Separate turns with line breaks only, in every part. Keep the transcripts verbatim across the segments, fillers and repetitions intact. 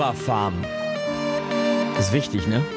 Aura Farm. Ist wichtig, ne?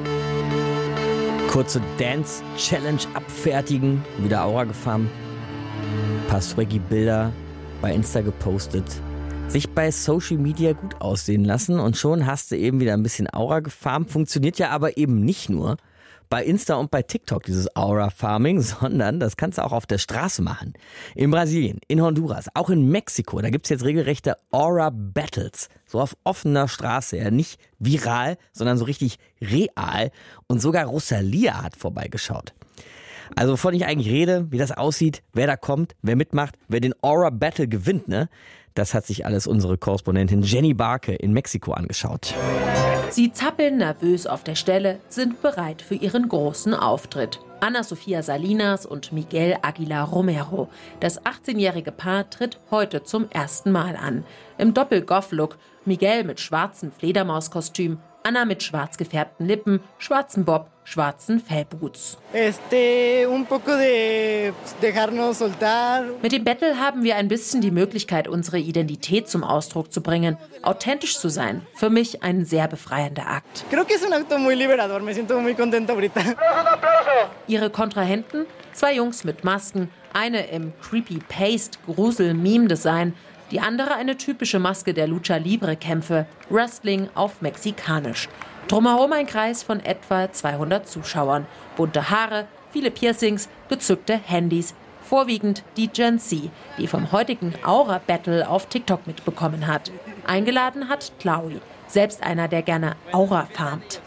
Kurze Dance-Challenge abfertigen, wieder Aura gefarmt. Ein paar swaggy Bilder bei Insta gepostet. Sich bei Social Media gut aussehen lassen und schon hast du eben wieder ein bisschen Aura gefarmt. Funktioniert ja aber eben nicht nur bei Insta und bei TikTok, dieses Aura-Farming, sondern das kannst du auch auf der Straße machen. In Brasilien, in Honduras, auch in Mexiko, da gibt's jetzt regelrechte Aura-Battles. So auf offener Straße, ja nicht viral, sondern so richtig real. Und sogar Rosalia hat vorbeigeschaut. Also wovon ich eigentlich rede, wie das aussieht, wer da kommt, wer mitmacht, wer den Aura-Battle gewinnt, ne? Das hat sich alles unsere Korrespondentin Jenny Barke in Mexiko angeschaut.
Sie zappeln nervös auf der Stelle, sind bereit für ihren großen Auftritt. Ana Sofia Salinas und Miguel Aguilar Romero. Das achtzehnjährige Paar tritt heute zum ersten Mal an. Im Doppel-Goth-Look. Miguel mit schwarzem Fledermauskostüm, Anna mit schwarz gefärbten Lippen, schwarzen Bob, schwarzen Fellboots.
Este, un poco de dejarnos soltar.
Mit dem Battle haben wir ein bisschen die Möglichkeit, unsere Identität zum Ausdruck zu bringen, authentisch zu sein. Für mich ein sehr befreiender Akt.
Creo que es un acto muy liberador. Me siento muy contenta ahorita.
Ihre Kontrahenten? Zwei Jungs mit Masken, eine im Creepy Paste Grusel Meme Design, die andere eine typische Maske der Lucha Libre Kämpfe, Wrestling auf Mexikanisch. Drumherum ein Kreis von etwa zweihundert Zuschauern. Bunte Haare, viele Piercings, gezückte Handys. Vorwiegend die Gen Z, die vom heutigen Aura Battle auf TikTok mitbekommen hat. Eingeladen hat Tlaui, selbst einer, der gerne Aura farmt.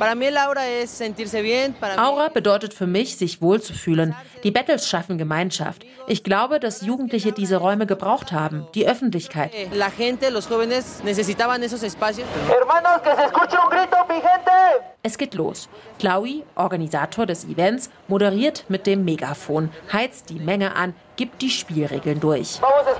Aura bedeutet für mich, sich wohlzufühlen. Die Battles schaffen Gemeinschaft. Ich glaube, dass Jugendliche diese Räume gebraucht haben, die Öffentlichkeit. Es geht los. Tlaui, Organisator des Events, moderiert mit dem Megafon, heizt die Menge an, gibt die Spielregeln durch.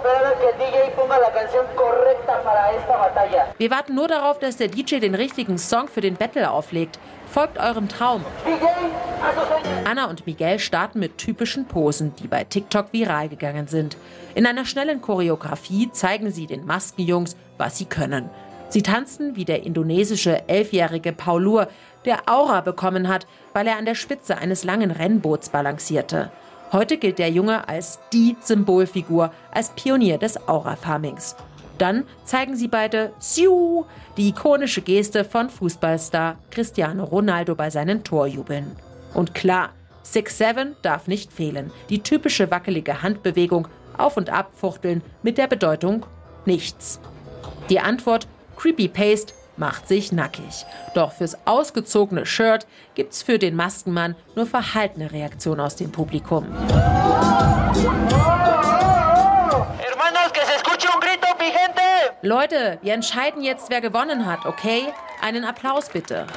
Wir warten nur darauf, dass der D J den richtigen Song für den Battle auflegt. Folgt eurem Traum. Anna und Miguel starten mit typischen Posen, die bei TikTok viral gegangen sind. In einer schnellen Choreografie zeigen sie den Maskenjungs, was sie können. Sie tanzen wie der indonesische elfjährige Paulur, der Aura bekommen hat, weil er an der Spitze eines langen Rennboots balancierte. Heute gilt der Junge als die Symbolfigur, als Pionier des Aura-Farmings. Dann zeigen sie beide Siu, die ikonische Geste von Fußballstar Cristiano Ronaldo bei seinen Torjubeln. Und klar, six seven darf nicht fehlen. Die typische wackelige Handbewegung, auf und ab fuchteln mit der Bedeutung nichts. Die Antwort, Creepy Paste, macht sich nackig. Doch fürs ausgezogene Shirt gibt's für den Maskenmann nur verhaltene Reaktion aus dem Publikum. Leute, wir entscheiden jetzt, wer gewonnen hat, okay? Einen Applaus bitte.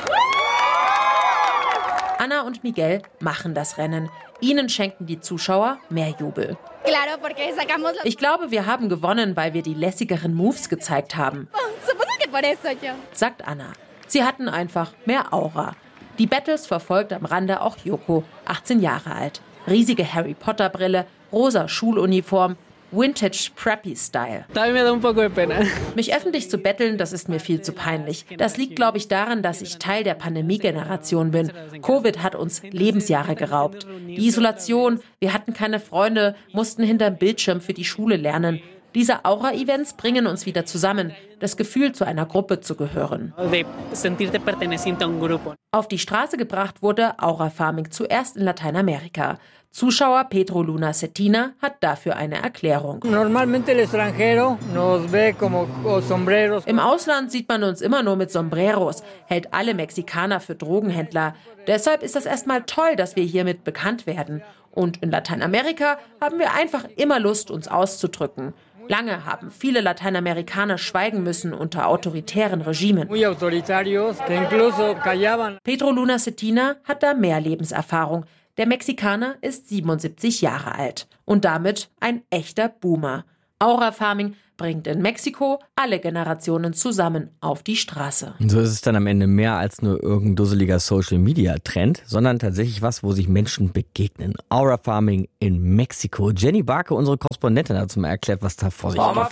Anna und Miguel machen das Rennen. Ihnen schenken die Zuschauer mehr Jubel. Ich glaube, wir haben gewonnen, weil wir die lässigeren Moves gezeigt haben, sagt Anna. Sie hatten einfach mehr Aura. Die Battles verfolgt am Rande auch Yoko, achtzehn Jahre alt. Riesige Harry-Potter-Brille, rosa Schuluniform, Vintage Preppy-Style. Mich öffentlich zu betteln, das ist mir viel zu peinlich. Das liegt, glaube ich, daran, dass ich Teil der Pandemie-Generation bin. Covid hat uns Lebensjahre geraubt. Die Isolation, wir hatten keine Freunde, mussten hinterm Bildschirm für die Schule lernen. Diese Aura-Events bringen uns wieder zusammen, das Gefühl, zu einer Gruppe zu gehören. Auf die Straße gebracht wurde Aura-Farming zuerst in Lateinamerika. Zuschauer Pedro Luna Cetina hat dafür eine Erklärung. Im Ausland sieht man uns immer nur mit Sombreros, hält alle Mexikaner für Drogenhändler. Deshalb ist das erstmal toll, dass wir hiermit bekannt werden. Und in Lateinamerika haben wir einfach immer Lust, uns auszudrücken. Lange haben viele Lateinamerikaner schweigen müssen unter autoritären Regimen. Pedro Luna Cetina hat da mehr Lebenserfahrung. Der Mexikaner ist siebenundsiebzig Jahre alt und damit ein echter Boomer. Aura Farming bringt in Mexiko alle Generationen zusammen auf die Straße.
Und so ist es dann am Ende mehr als nur irgendein dusseliger Social-Media-Trend, sondern tatsächlich was, wo sich Menschen begegnen. Aura Farming in Mexiko. Jenny Barke, unsere Korrespondentin, hat uns mal erklärt, was da vor sich geht.